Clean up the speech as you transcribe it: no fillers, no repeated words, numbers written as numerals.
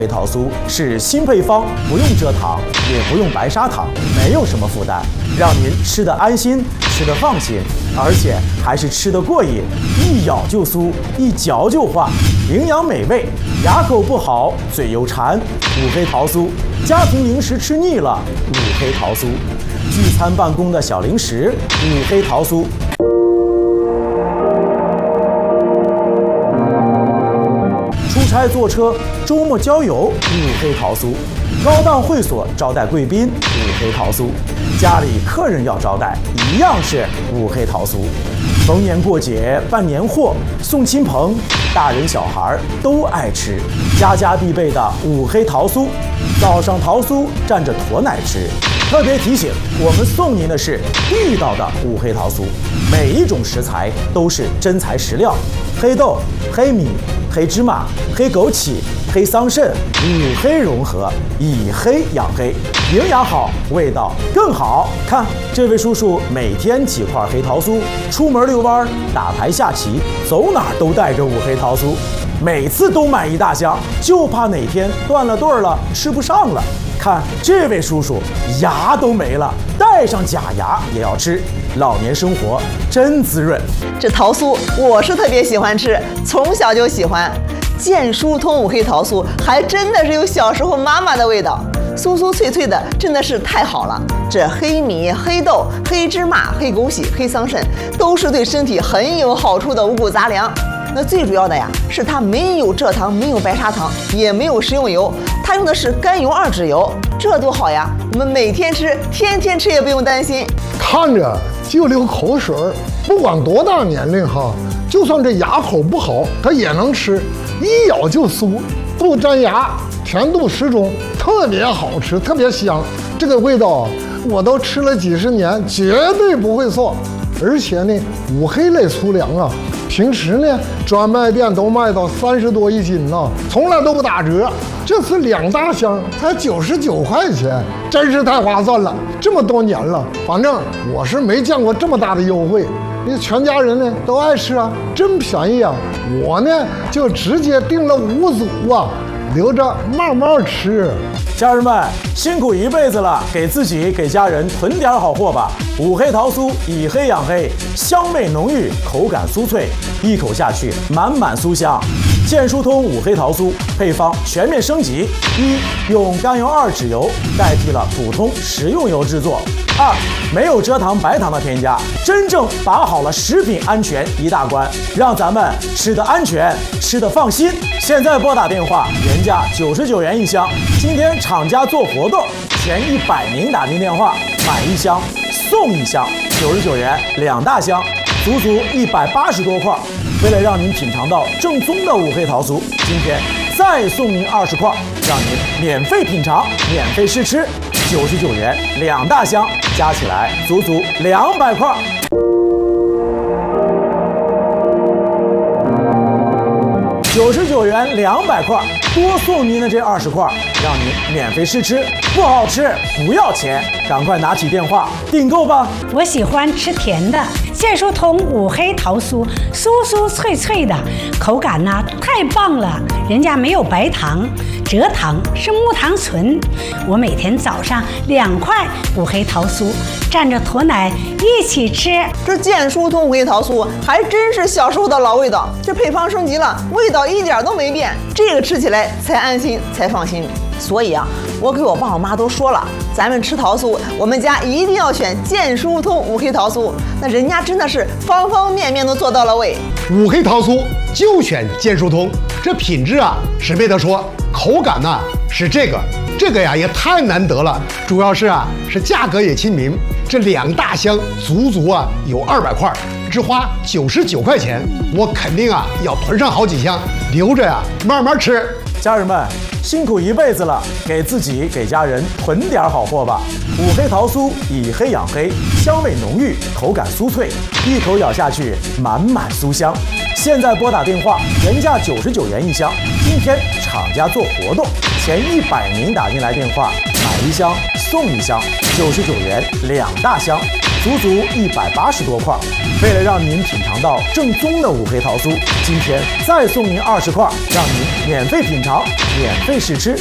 黑桃酥是新配方，不用蔗糖，也不用白砂糖，没有什么负担，让您吃得安心，吃得放心，而且还是吃得过瘾，一咬就酥，一嚼就化，营养美味，牙口不好，嘴又馋，五黑桃酥，家庭零食吃腻了，五黑桃酥，聚餐办公的小零食，五黑桃酥。出差坐车，周末郊游，五黑桃酥；高档会所招待贵宾，五黑桃酥；家里客人要招待，一样是五黑桃酥。逢年过节办年货，送亲朋，大人小孩都爱吃，家家必备的五黑桃酥。早上桃酥蘸着驼奶吃。特别提醒，我们送您的是地道的五黑桃酥，每一种食材都是真材实料，黑豆、黑米、黑芝麻、黑枸杞、黑桑葚，五黑融合，以黑养黑，营养好，味道更好。看这位叔叔每天几块黑桃酥，出门遛弯、打牌下棋，走哪儿都带着五黑桃酥，每次都买一大箱，就怕哪天断了顿了，吃不上了。看这位叔叔牙都没了，带上假牙也要吃，老年生活真滋润。 这桃酥我是特别喜欢吃，从小就喜欢。健疏通五黑桃酥还真的是有小时候妈妈的味道，酥酥脆脆的，真的是太好了。这黑米、黑豆、黑芝麻、黑枸杞、黑桑葚都是对身体很有好处的五谷杂粮。那最主要的呀，是它没有蔗糖，没有白砂糖，也没有食用油，它用的是甘油二酯油，这多好呀！我们每天吃，天天吃也不用担心。 看着就流口水儿，不管多大年龄哈，就算这牙口不好，它也能吃，一咬就酥，不粘牙，甜度适中，特别好吃，特别香。这个味道我都吃了几十年，绝对不会错。而且呢，五黑类粗粮啊，平时呢专卖店都卖到30多一斤呢，从来都不打折。这次2大箱才99块钱，真是太划算了。这么多年了，反正我是没见过这么大的优惠。你全家人呢都爱吃啊，真便宜啊！我呢就直接订了5组啊，留着慢慢吃。 家人们辛苦一辈子了，给自己给家人囤点好货吧。五黑桃酥以黑养黑，香味浓郁，口感酥脆，一口下去满满酥香。健疏通五黑桃酥配方全面升级：一、用甘油二酯油代替了普通食用油制作；二、没有蔗糖白糖的添加，真正把好了食品安全一大关，让咱们吃得安全，吃得放心。现在拨打电话，原价99元一箱，今天厂家做活动，前100名打进电话买1箱送1箱，99元2大箱，足足180多块。为了让您品尝到正宗的五黑桃酥，今天再送您20块，让您免费品尝，免费试吃，99元2大箱，加起来足足200块。99元200块，多送您的这20块，让您免费试吃，不好吃不要钱，赶快拿起电话订购吧。 我喜欢吃甜的，健疏通五黑桃酥，酥酥脆脆的，口感呢太棒了，人家没有白糖，蔗糖是木糖醇。我每天早上2块五黑桃酥，蘸着驼奶一起吃。 这健疏通五黑桃酥还真是小时候的老味道，这配方升级了，味道一点都没变，这个吃起来才安心才放心。所以啊，我给我爸我妈都说了，咱们吃桃酥，我们家一定要选健疏通五黑桃酥。那人家真的是方方面面都做到了位。 五黑桃酥就选健疏通，这品质啊是没得说，口感呢是这个呀也太难得了，主要是价格也亲民，这2大箱足足有200块，只花99块钱，我肯定要囤上好几箱，留着慢慢吃。 家人们辛苦一辈子了，给自己给家人囤点好货吧。五黑桃酥以黑养黑，香味浓郁，口感酥脆，一口咬下去满满酥香。现在拨打电话，原价99元一箱，今天厂家做活动， 前100名打进来电话，买1箱送1箱，99元2大箱，足足180多块。为了让您品尝到正宗的五黑桃酥，今天再送您20块，让您免费品尝，免费试吃。